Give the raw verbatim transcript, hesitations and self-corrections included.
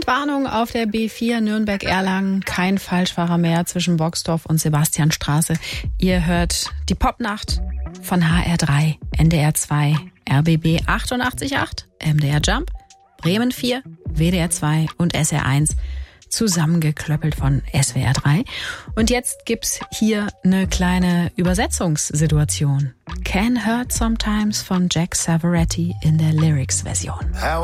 Entwarnung auf der B vier Nürnberg-Erlangen. Kein Falschfahrer mehr zwischen Boxdorf und Sebastianstraße. Ihr hört die Popnacht von H R drei, N D R zwei, R B B achtundachtzig Komma acht, M D R Jump, Bremen vier, W D R zwei und S R eins. Zusammengeklöppelt von S W R drei. Und jetzt gibt's hier eine kleine Übersetzungssituation. Can Hurt Sometimes von Jack Savoretti in der Lyrics-Version.